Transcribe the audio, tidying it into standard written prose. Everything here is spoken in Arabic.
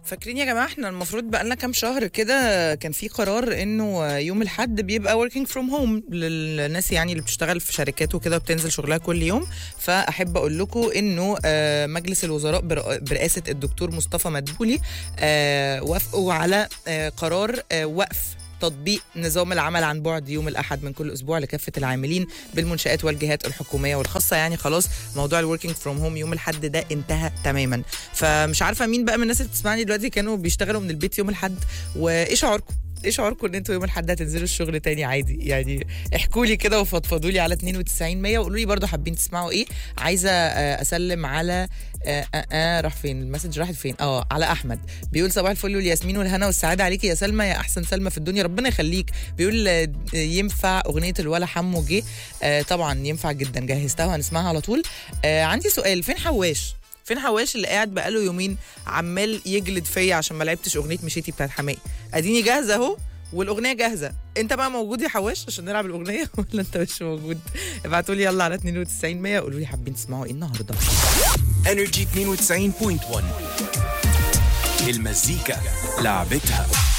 فاكرين يا جماعه احنا المفروض بقى لنا كام شهر كده كان في قرار انه يوم الاحد بيبقى working from home للناس يعني اللي بتشتغل في شركات وكده وبتنزل شغلها كل يوم. فاحب اقول لكم انه مجلس الوزراء برئاسه الدكتور مصطفى مدبولي وافقوا على قرار وقف تطبيق نظام العمل عن بعد يوم الأحد من كل أسبوع لكافة العاملين بالمنشآت والجهات الحكومية والخاصة. يعني خلاص موضوع الوركينج فروم هوم يوم الأحد ده انتهى تماما. فمش عارفة مين بقى من الناس اللي بتسمعني دلوقتي كانوا بيشتغلوا من البيت يوم الأحد، وإيه شعوركم؟ ايه شعوركم ان انتوا يوم الاحد هتنزلوا الشغل تاني عادي؟ يعني احكوا لي كده وفضفضوا لي على 92 100 وقولوا لي برضو حابين تسمعوا ايه. عايزه اسلم على راح فين المسج؟ راحت فين؟ على احمد بيقول صباح الفل والياسمين والهنا والسعاده عليكي يا سلمى يا احسن سلمى في الدنيا، ربنا يخليك. بيقول ينفع اغنيه الولا حمو جه؟ طبعا ينفع جدا، جهزتها وهنسمعها على طول. عندي سؤال، فين حواش؟ فين حواش اللي قاعد بقاله يومين عمال يجلد فيا عشان ما لعبتش اغنيه مشيتي بتاعت حماقي؟ اديني جاهزه اهو والاغنيه جاهزه، انت بقى موجود يا حواش عشان نلعب الاغنيه ولا انت مش موجود؟ ابعتوا لي يلا على 92 100 وقولوا لي حابين تسمعوا ايه النهارده. انرجي 92.1 المزيكا لعبتها.